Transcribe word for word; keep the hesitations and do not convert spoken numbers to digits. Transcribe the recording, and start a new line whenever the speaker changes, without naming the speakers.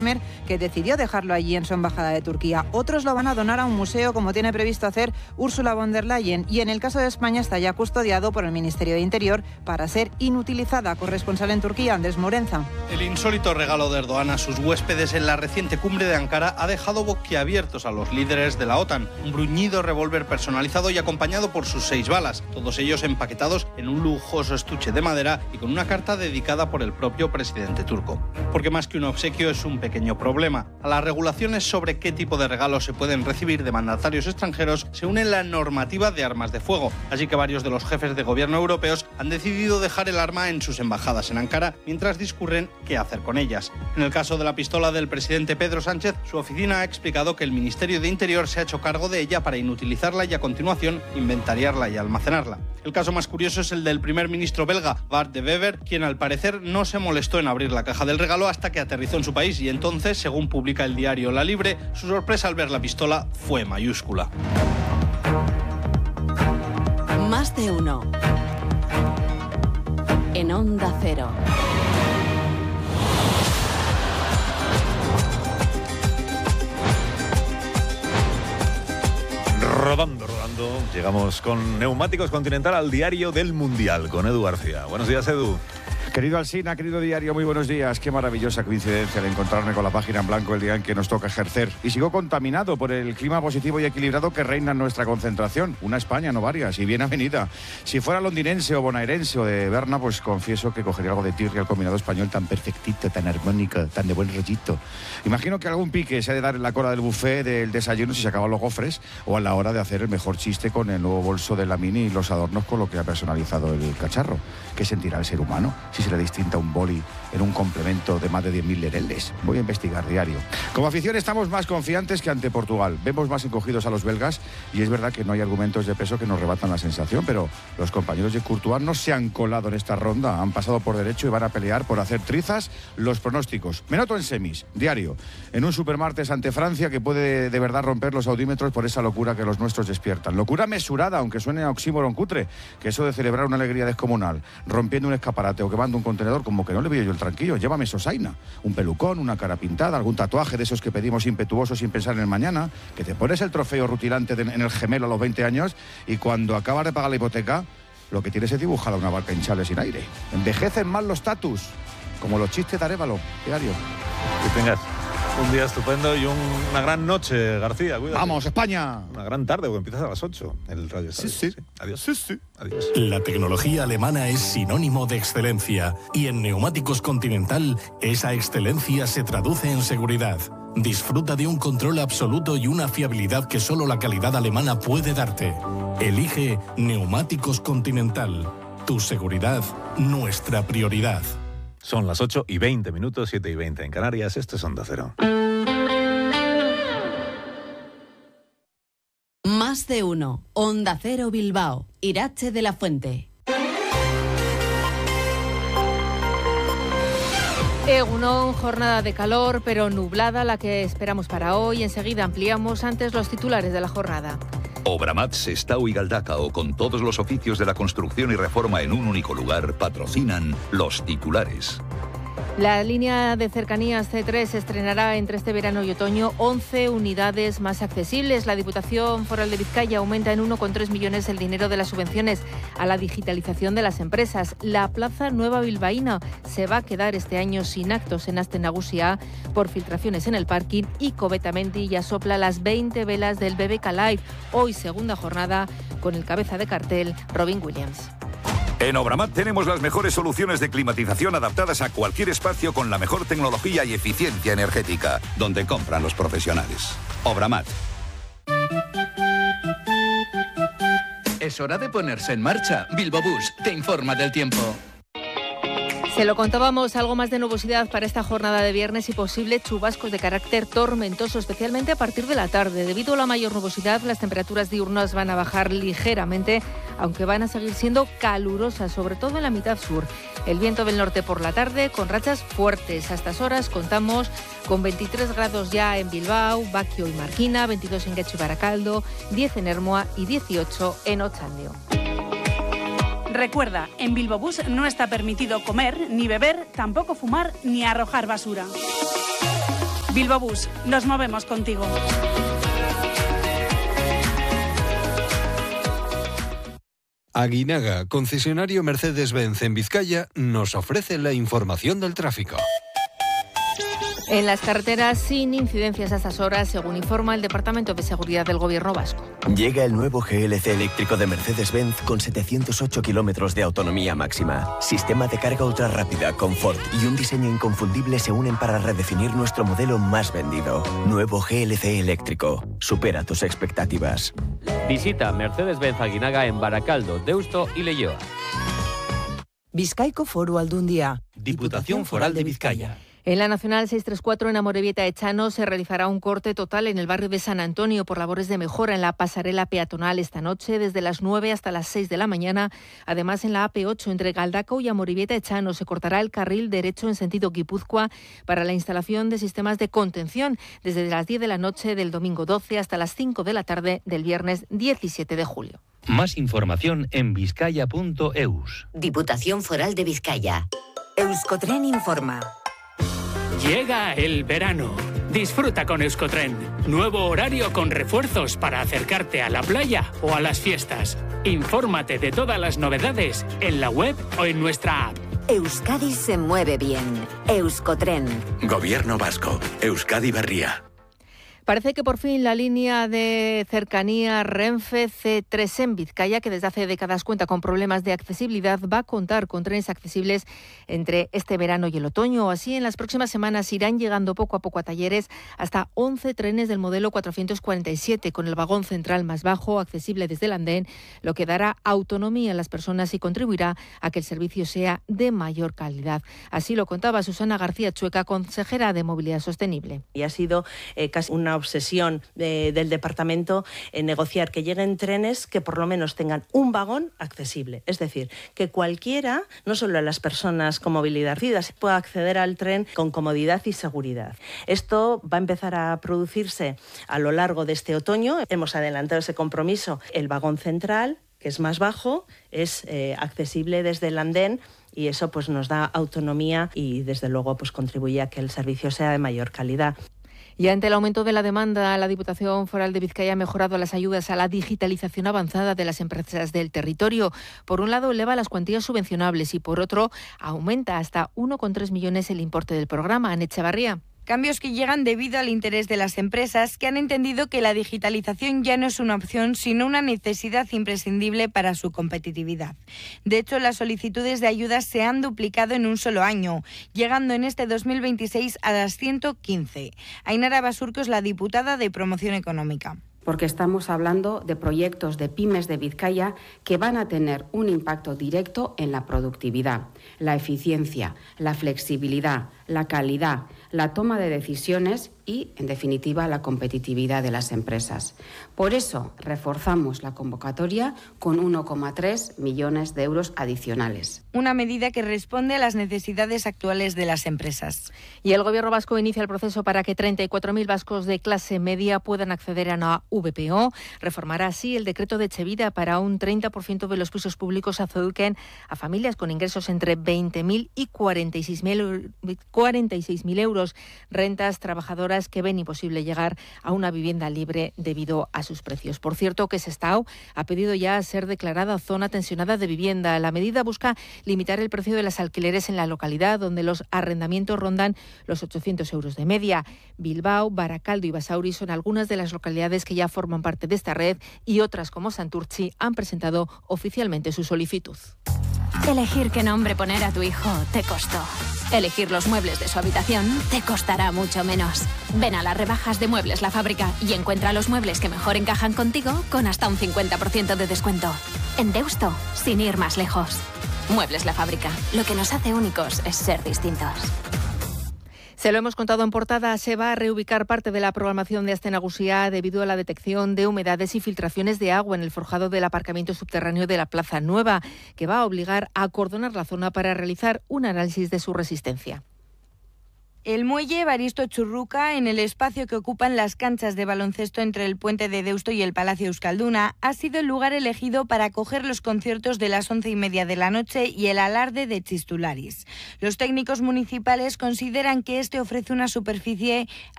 que decidió dejarlo allí en su embajada de Turquía. Otros lo van a donar a un museo, como tiene previsto hacer Ursula von der Leyen, y en el caso de España está ya custodiado por el Ministerio de Interior para ser inutilizada. Corresponsal en Turquía, Andrés Morenza.
El insólito regalo de Erdogan a sus huéspedes en la reciente cumbre de Ankara ha dejado boquiabiertos a los líderes de la OTAN. Un bruñido revólver personalizado y acompañado por sus seis balas, todos ellos empaquetados en un lujoso estuche de madera y con una carta dedicada por el propio presidente turco. Porque más que un obsequio es un pequeño problema. A las regulaciones sobre qué tipo de regalos se pueden recibir de mandatarios extranjeros se une la normativa de armas de fuego, así que varios de los jefes de gobierno europeos han decidido dejar el arma en sus embajadas en Ankara mientras discurren qué hacer con ellas. En el caso de la pistola del presidente Pedro Sánchez, su oficina ha explicado que el Ministerio de Interior se ha hecho cargo de ella para inutilizarla y a continuación inventariarla y almacenarla. El caso más curioso es el del primer ministro belga, Bart de Wever, quien al parecer no se molestó en abrir la caja del regalo hasta que aterrizó en su país y entonces, según publica el diario La Libre, su sorpresa al ver la pistola fue mayúscula.
Más de uno. En Onda Cero.
Rodando, rodando. Llegamos con Neumáticos Continental al diario del Mundial con Edu García. Buenos días, Edu.
Querido Alsina, querido diario, muy buenos días. Qué maravillosa coincidencia de encontrarme con la página en blanco el día en que nos toca ejercer. Y sigo contaminado por el clima positivo y equilibrado que reina en nuestra concentración. Una España, no varias, y bien avenida. Si fuera londinense o bonaerense o de Berna, pues confieso que cogería algo de tirria al combinado español tan perfectito, tan armónico, tan de buen rollito. Imagino que algún pique se ha de dar en la cola del buffet del desayuno si se acaban los gofres o a la hora de hacer el mejor chiste con el nuevo bolso de la Mini y los adornos con lo que ha personalizado el cacharro. ¿Qué sentirá el ser humano si se le distinta un boli en un complemento de más de diez mil lereles? Voy a investigar diario. Como afición estamos más confiantes que ante Portugal. Vemos más encogidos a los belgas y es verdad que no hay argumentos de peso que nos rebatan la sensación, pero los compañeros de Courtois no se han colado en esta ronda, han pasado por derecho y van a pelear por hacer trizas los pronósticos. Me noto en semis, diario, en un supermartes ante Francia que puede de verdad romper los audímetros por esa locura que los nuestros despiertan. Locura mesurada, aunque suene a oxímoron cutre, que eso de celebrar una alegría descomunal, rompiendo un escaparate o quemando un contenedor, como que no le veo yo el tranquillo. Llévame sosaina, un pelucón, una cara pintada, algún tatuaje de esos que pedimos impetuosos sin pensar en el mañana, que te pones el trofeo rutilante de, en el gemelo a los veinte años y cuando acabas de pagar la hipoteca, lo que tienes es dibujada una barca hinchable sin aire. Envejecen mal los tatus, como los chistes de Arévalo, diario.
Que tengas un día estupendo y un, una gran noche, García. Cuídate.
¡Vamos, España!
Una gran tarde, porque empiezas a las ocho el Radio
Sí,
sí.
sí.
Adiós.
Sí, sí.
Adiós.
La tecnología alemana es sinónimo de excelencia y en Neumáticos Continental esa excelencia se traduce en seguridad. Disfruta de un control absoluto y una fiabilidad que solo la calidad alemana puede darte. Elige Neumáticos Continental. Tu seguridad, nuestra prioridad.
Son las ocho y veinte minutos, siete y veinte en Canarias. Esto es Onda Cero.
Más de uno. Onda Cero Bilbao. Irache de la Fuente.
Egunon, jornada de calor, pero nublada la que esperamos para hoy. Enseguida ampliamos antes los titulares de la jornada.
Obramat, Sestao y Galdacao, con todos los oficios de la construcción y reforma en un único lugar, patrocinan los titulares.
La línea de cercanías C tres se estrenará entre este verano y otoño, once unidades más accesibles. La Diputación Foral de Vizcaya aumenta en uno coma tres millones el dinero de las subvenciones a la digitalización de las empresas. La Plaza Nueva Bilbaína se va a quedar este año sin actos en Aste Nagusia por filtraciones en el parking y Cobetamendi ya sopla las veinte velas del B B K Live. Hoy segunda jornada con el cabeza de cartel Robin Williams.
En Obramat tenemos las mejores soluciones de climatización adaptadas a cualquier espacio con la mejor tecnología y eficiencia energética, donde compran los profesionales. Obramat.
Es hora de ponerse en marcha. Bilbo Bus te informa del tiempo.
Se lo contábamos, algo más de nubosidad para esta jornada de viernes y posible chubascos de carácter tormentoso, especialmente a partir de la tarde. Debido a la mayor nubosidad, las temperaturas diurnas van a bajar ligeramente, aunque van a seguir siendo calurosas, sobre todo en la mitad sur. El viento del norte por la tarde, con rachas fuertes. A estas horas contamos con veintitrés grados ya en Bilbao, Baquio y Marquina, veintidós en Getxo y Baracaldo, diez en Ermua y dieciocho en Otxandio.
Recuerda, en Bilbo Bus no está permitido comer, ni beber, tampoco fumar, ni arrojar basura. Bilbao Bus, nos movemos contigo.
Aguinaga, concesionario Mercedes-Benz en Vizcaya, nos ofrece la información del tráfico.
En las carreteras sin incidencias a estas horas, según informa el Departamento de Seguridad del Gobierno vasco.
Llega el nuevo G L C eléctrico de Mercedes-Benz con setecientos ocho kilómetros de autonomía máxima. Sistema de carga ultra rápida, confort y un diseño inconfundible se unen para redefinir nuestro modelo más vendido. Nuevo G L C eléctrico. Supera tus expectativas.
Visita Mercedes-Benz Aguinaga en Baracaldo, Deusto y Leioa.
Bizkaiko Foru Aldundia.
Diputación Foral de Vizcaya.
En la Nacional seiscientos treinta y cuatro en Amorebieta Echano se realizará un corte total en el barrio de San Antonio por labores de mejora en la pasarela peatonal esta noche desde las nueve hasta las seis de la mañana. Además, en la A P ocho entre Galdaco y Amorebieta Echano se cortará el carril derecho en sentido Guipúzcoa para la instalación de sistemas de contención desde las diez de la noche del domingo doce hasta las cinco de la tarde del viernes diecisiete de julio.
Más información en vizcaya punto eus.
Diputación Foral de Vizcaya. Euskotren informa.
Llega el verano. Disfruta con Euskotren. Nuevo horario con refuerzos para acercarte a la playa o a las fiestas. Infórmate de todas las novedades en la web o en nuestra app.
Euskadi se mueve bien. Euskotren.
Gobierno vasco. Euskadi Berria.
Parece que por fin la línea de cercanía Renfe C tres en Vizcaya, que desde hace décadas cuenta con problemas de accesibilidad, va a contar con trenes accesibles entre este verano y el otoño. Así, en las próximas semanas irán llegando poco a poco a talleres hasta once trenes del modelo cuatrocientos cuarenta y siete, con el vagón central más bajo, accesible desde el andén, lo que dará autonomía a las personas y contribuirá a que el servicio sea de mayor calidad. Así lo contaba Susana García Chueca, consejera de Movilidad Sostenible.
Y ha sido eh, casi una obsesión de, del departamento en negociar que lleguen trenes que por lo menos tengan un vagón accesible. Es decir, que cualquiera, no solo las personas con movilidad reducida, pueda acceder al tren con comodidad y seguridad. Esto va a empezar a producirse a lo largo de este otoño. Hemos adelantado ese compromiso. El vagón central, que es más bajo, es eh, accesible desde el andén, y eso pues nos da autonomía y desde luego pues contribuye a que el servicio sea de mayor calidad.
Y ante el aumento de la demanda, la Diputación Foral de Vizcaya ha mejorado las ayudas a la digitalización avanzada de las empresas del territorio. Por un lado, eleva las cuantías subvencionables y por otro, aumenta hasta uno coma tres millones el importe del programa. En Echevarría.
Cambios que llegan debido al interés de las empresas, que han entendido que la digitalización ya no es una opción, sino una necesidad imprescindible para su competitividad. De hecho, las solicitudes de ayudas se han duplicado en un solo año, llegando en este dos mil veintiséis a las ciento quince. Ainara Basurco es la diputada de Promoción Económica.
Porque estamos hablando de proyectos de pymes de Vizcaya que van a tener un impacto directo en la productividad, la eficiencia, la flexibilidad, la calidad, la toma de decisiones y, en definitiva, la competitividad de las empresas. Por eso, reforzamos la convocatoria con uno coma tres millones de euros adicionales.
Una medida que responde a las necesidades actuales de las empresas.
Y el Gobierno vasco inicia el proceso para que treinta y cuatro mil vascos de clase media puedan acceder a una V P O. Reformará así el decreto de Etxebide para un treinta por ciento de los pisos públicos adjudiquen a familias con ingresos entre veinte mil y cuarenta y seis mil euros, rentas trabajadoras que ven imposible llegar a una vivienda libre debido a sus precios. Por cierto, que Sestao ha pedido ya ser declarada zona tensionada de vivienda. La medida busca limitar el precio de los alquileres en la localidad, donde los arrendamientos rondan los ochocientos euros de media. Bilbao, Baracaldo y Basauri son algunas de las localidades que ya forman parte de esta red y otras como Santurtzi han presentado oficialmente su solicitud.
Elegir qué nombre poner a tu hijo te costó. Elegir los muebles de su habitación te costará mucho menos. Ven a las rebajas de Muebles La Fábrica y encuentra los muebles que mejor encajan contigo con hasta un cincuenta por ciento de descuento. En Deusto, sin ir más lejos. Muebles La Fábrica. Lo que nos hace únicos es ser distintos.
Se lo hemos contado en portada, se va a reubicar parte de la programación de Aste Nagusia debido a la detección de humedades y filtraciones de agua en el forjado del aparcamiento subterráneo de la Plaza Nueva, que va a obligar a acordonar la zona para realizar un análisis de su resistencia.
El muelle Evaristo Churruca, en el espacio que ocupan las canchas de baloncesto entre el puente de Deusto y el Palacio Euskalduna, ha sido el lugar elegido para acoger los conciertos de las once y media de la noche y el alarde de Chistularis. Los técnicos municipales consideran que este ofrece una superficie